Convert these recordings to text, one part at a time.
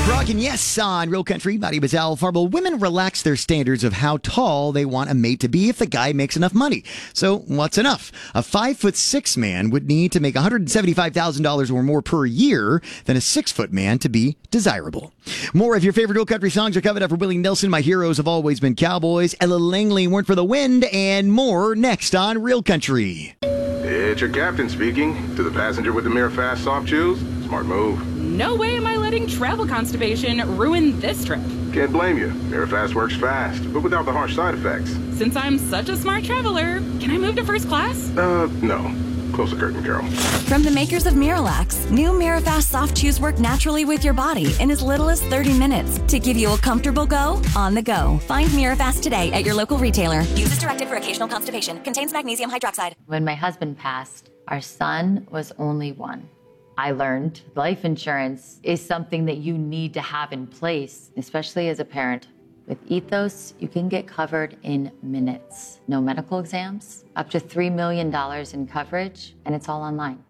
Rockin' Yes on Real Country. My name is Al Farble. Women relax their standards of how tall they want a mate to be if the guy makes enough money. So what's enough? A 5'6" man would need to make $175,000 or more per year than a 6-foot man to be desirable. More of your favorite Real Country songs are coming up from Willie Nelson. My heroes have always been cowboys. Ella Langley, Weren't for the Wind, and more next on Real Country. It's your captain speaking. To the passenger with the Mirafast soft chews, smart move. No way am I letting travel constipation ruin this trip. Can't blame you. Mirafast works fast, but without the harsh side effects. Since I'm such a smart traveler, can I move to first class? No. Close the curtain, Carol. From the makers of Miralax, new Mirafast soft chews work naturally with your body in as little as 30 minutes to give you a comfortable go on the go. Find Mirafast today at your local retailer. Use as directed for occasional constipation. Contains magnesium hydroxide. When my husband passed, our son was only 1. I learned life insurance is something that you need to have in place, especially as a parent. With Ethos, you can get covered in minutes. No medical exams, up to $3 million in coverage, and it's all online.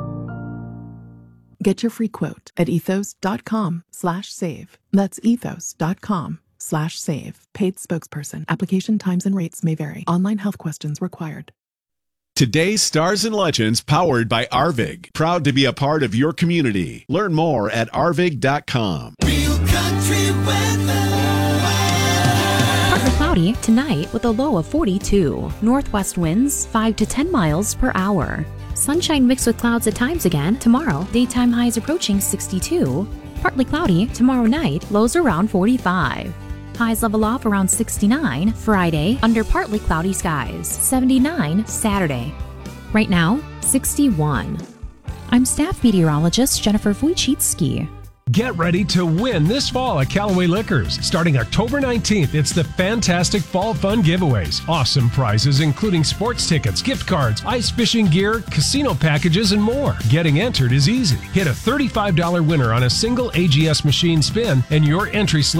Get your free quote at ethos.com/save. That's ethos.com/save. Paid spokesperson. Application times and rates may vary. Online health questions required. Today's Stars and Legends, powered by Arvig. Proud to be a part of your community. Learn more at arvig.com. Real Country weather. Partly cloudy tonight with a low of 42. Northwest winds 5 to 10 miles per hour. Sunshine mixed with clouds at times again tomorrow. Daytime highs approaching 62. Partly cloudy tomorrow night, lows around 45. Highs level off around 69 Friday under partly cloudy skies. 79 Saturday. Right now, 61. I'm staff meteorologist Jennifer Wojcicki. Get ready to win this fall at Callaway Liquors. Starting October 19th, it's the fantastic Fall Fun Giveaways. Awesome prizes including sports tickets, gift cards, ice fishing gear, casino packages, and more. Getting entered is easy. Hit a $35 winner on a single AGS machine spin and your entry slip